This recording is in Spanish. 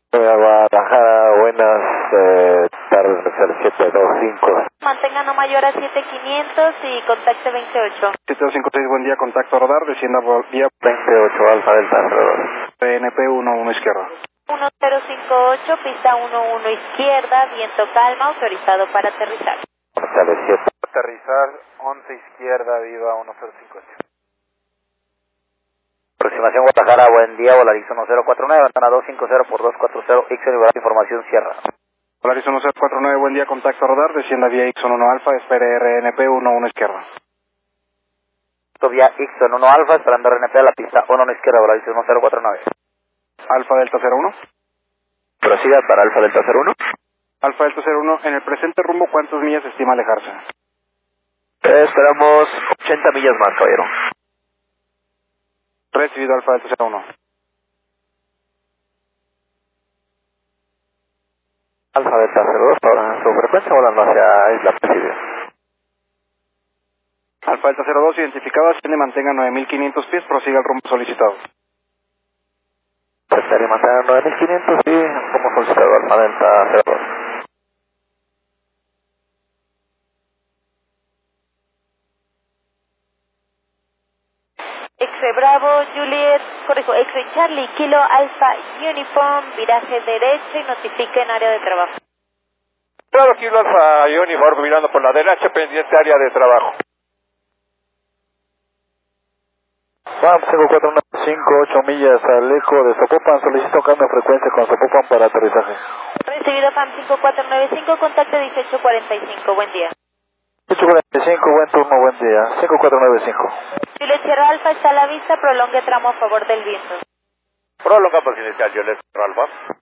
Guadalajara, buenas tardes, el 725. Mantenga no mayor a 7500 y contacte 28. 756, buen día, contacto radar, descienda vía 28, Alfa Delta 02. PNP 11 izquierda. 1058, pista 11 izquierda, viento calma, autorizado para aterrizar. Sale 7. Aterrizar 11 izquierda, viva 1058. Aproximación Guadalajara, buen día, Volaris 1049, ventana 250 por 240, Ixon y información Sierra. Volaris 1049, buen día, contacto radar, descienda vía Ixon 1 Alfa, espere RNP 11 izquierda. Vía Ixon 1 Alfa, esperando RNP a la pista 1 izquierda, Volaris 1049. Alfa Delta 01. Prosiga para Alfa Delta 01. Alfa Delta 01, en el presente rumbo, ¿cuántas millas estima alejarse? Esperamos 80 millas más, caballero. Recibido, Alfa Delta 01. Alfa Delta 02, ahora su frecuencia volando hacia Isla Presidio. Alfa Delta 02, identificado, asciende, mantenga 9500 pies, prosiga el rumbo solicitado. Estaría mantener 9500 y como solicitado, Alfa Delta 02. X-Ray Bravo, Juliet, corrijo, X-Ray Charlie, Kilo Alpha Uniform, viraje derecho y notifique en área de trabajo. Claro, Kilo Alfa Uniform mirando por la derecha, pendiente área de trabajo. Vamos, 5415, 8 millas al eco de Zapopan, solicito cambio de frecuencia con Zapopan para aterrizaje. Recibido FAM 5495, contacte 1845, buen día. 845, buen turno, buen día. 5495. Juliet Sierra Alfa está a la vista, prolongue tramo a favor del viento. Prolonga por inicial, yo les Alfa.